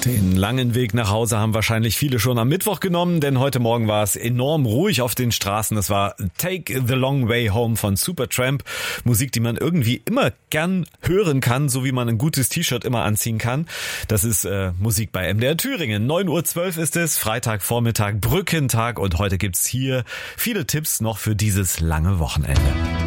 Den langen Weg nach Hause haben wahrscheinlich viele schon am Mittwoch genommen, denn heute Morgen war es enorm ruhig auf den Straßen. Das war Take the Long Way Home von Supertramp. Musik, die man irgendwie immer gern hören kann, so wie man ein gutes T-Shirt immer anziehen kann. Das ist Musik bei MDR Thüringen. 9:12 Uhr ist es, Freitagvormittag, Brückentag, und heute gibt's hier viele Tipps noch für dieses lange Wochenende.